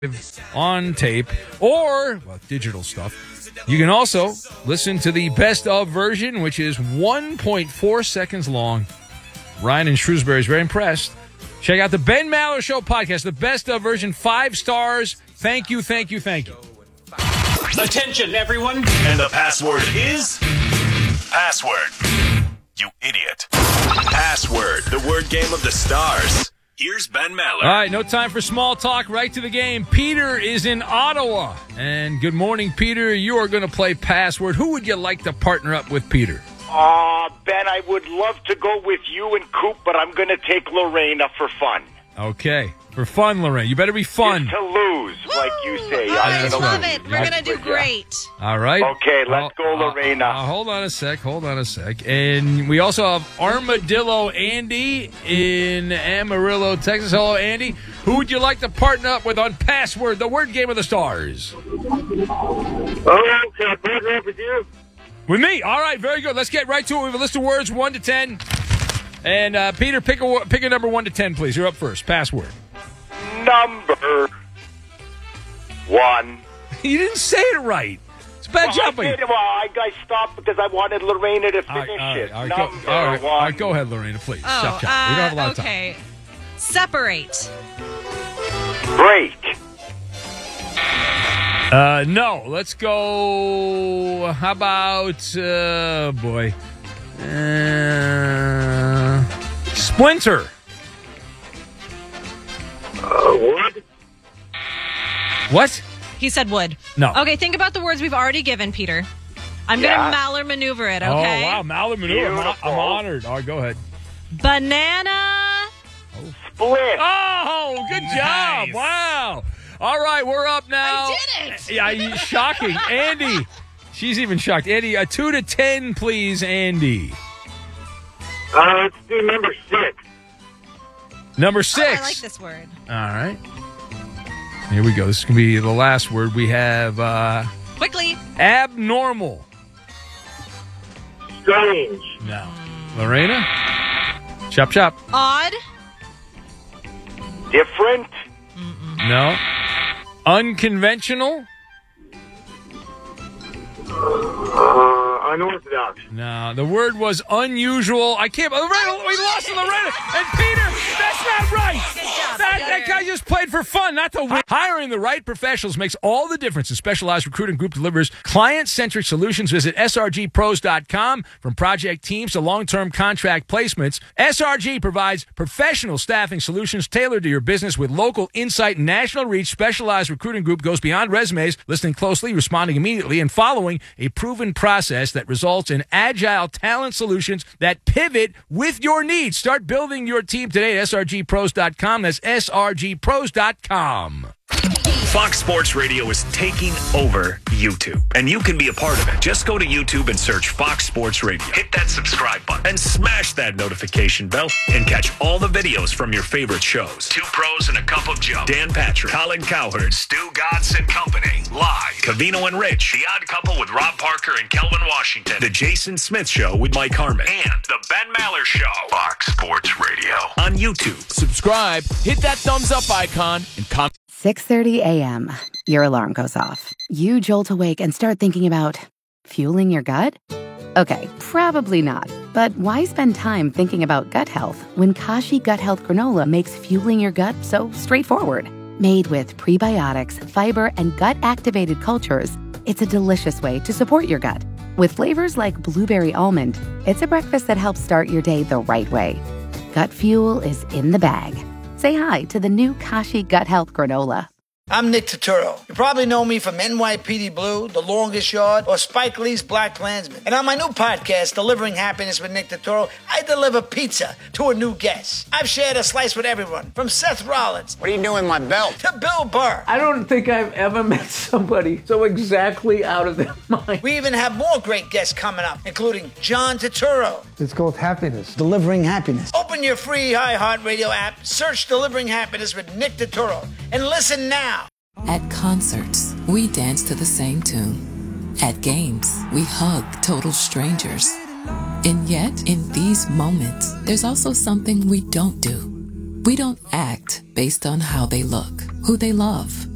on tape or digital stuff. You can also listen to the best of version, which is 1.4 seconds long. Ryan in Shrewsbury is very impressed. Check out the Ben Maller Show podcast, the best of version, 5 stars. Thank you, thank you, thank you. Attention, everyone. And the password is password. You idiot. Password, the word game of the stars. Here's Ben Maller. All right, no time for small talk. Right to the game. Peter is in Ottawa. And good morning, Peter. You are going to play Password. Who would you like to partner up with, Peter? Ben, I would love to go with you and Coop, but I'm going to take Lorena for fun. Okay. For fun, Lorraine. You better be fun. Just to lose, like you say. I love it. We're going to do great. All right. Okay, let's go, Lorena. Hold on a sec. And we also have Armadillo Andy in Amarillo, Texas. Hello, Andy. Who would you like to partner up with on Password, the word game of the stars? All right, can I partner up with you? With me? All right, very good. Let's get right to it. We have a list of words, 1 to 10. And Peter, pick a number 1 to 10, please. You're up first. Password. Number 1. You didn't say it right. It's bad jumping. I stopped because I wanted Lorena to finish it. All Number 1. All right, go ahead, Lorena, please. Chop. We don't have a lot of time. Okay. Separate. Break. No. Let's go. How about, Splinter. Wood? What? He said wood. No. Okay, think about the words we've already given, Peter. I'm going to Maller maneuver it, okay? Oh, wow. Maller maneuver. I'm honored. All right, go ahead. Banana. Split. Oh, good job. Wow. All right, we're up now. I did it. Yeah, shocking. Andy. She's even shocked. Andy, 2 to 10, please, Andy. Let's do number 6. Number 6. Oh, I like this word. All right. Here we go. This is going to be the last word. We have Quickly. abnormal. Strange. No. Lorena? Chop. Odd. Different. No. Unconventional? Unorthodox. No. The word was unusual. I can't. Lorena, we lost to Lorena. And Peter, that's not right. Good job. That guy just played for fun, not to win. Hiring the right professionals makes all the difference. The Specialized Recruiting Group delivers client-centric solutions. Visit srgpros.com. From project teams to long-term contract placements, SRG provides professional staffing solutions tailored to your business with local insight and national reach. Specialized Recruiting Group goes beyond resumes, listening closely, responding immediately, and following a proven process that results in agile talent solutions that pivot with your needs. Start building your team today at srgpros.com. That's srgpros.com. Fox Sports Radio is taking over YouTube, and you can be a part of it. Just go to YouTube and search Fox Sports Radio. Hit that subscribe button and smash that notification bell and catch all the videos from your favorite shows. 2 Pros and a Cup of Joe. Dan Patrick, Colin Cowherd, Stu Godson and Company. Live. Covino and Rich. The Odd Couple with Rob Parker and Kelvin Washington. The Jason Smith Show with Mike Harmon. And The Ben Maller Show. Fox Sports Radio. On YouTube. Subscribe, hit that thumbs up icon, and comment. 6:30 a.m. Your alarm goes off. You jolt awake and start thinking about fueling your gut? Okay, probably not. But why spend time thinking about gut health when Kashi Gut Health Granola makes fueling your gut so straightforward? Made with prebiotics, fiber, and gut-activated cultures, it's a delicious way to support your gut. With flavors like blueberry almond, it's a breakfast that helps start your day the right way. Gut fuel is in the bag. Say hi to the new Kashi Gut Health Granola. I'm Nick Turturro. You probably know me from NYPD Blue, The Longest Yard, or Spike Lee's Black Klansman. And on my new podcast, Delivering Happiness with Nick Turturro, I deliver pizza to a new guest. I've shared a slice with everyone, from Seth Rollins. What are you doing with my belt? To Bill Burr. I don't think I've ever met somebody so exactly out of their mind. We even have more great guests coming up, including John Turturro. It's called Happiness. Delivering Happiness. Open your free iHeartRadio app, search Delivering Happiness with Nick Turturro, and listen now. At concerts, we dance to the same tune. At games, we hug total strangers. And yet, in these moments, there's also something we don't do. We don't act based on how they look, who they love,